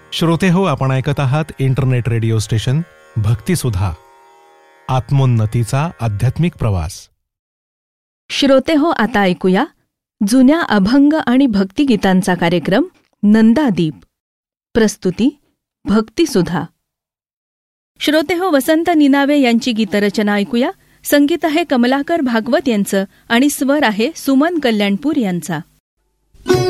श्रोते हो, आपण ऐकत आहात इंटरनेट रेडिओ स्टेशन भक्तिसुधा, आत्मोन्नतीचा आध्यात्मिक प्रवास. श्रोते हो, आता ऐकूया जुन्या अभंग आणि भक्तिगीतांचा कार्यक्रम नंदादीप. प्रस्तुती भक्तिसुधा. श्रोते हो, वसंत निनावे यांची गीतरचना ऐकूया. संगीत आहे कमलाकर भागवत यांचं आणि स्वर आहे सुमन कल्याणपूर यांचा.